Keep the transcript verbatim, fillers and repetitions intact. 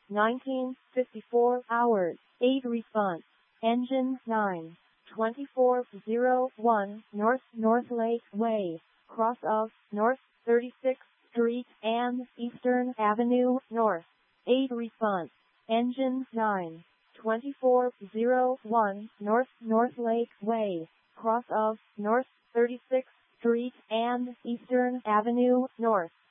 nineteen fifty-four hours, eight response. Engine nine, twenty-four oh one North North Lake Way, cross of North thirty-sixth Street and Eastern Avenue North. eight response. Engine nine, twenty-four oh one North North Lake Way, cross of North thirty-sixth Street and Eastern Avenue North.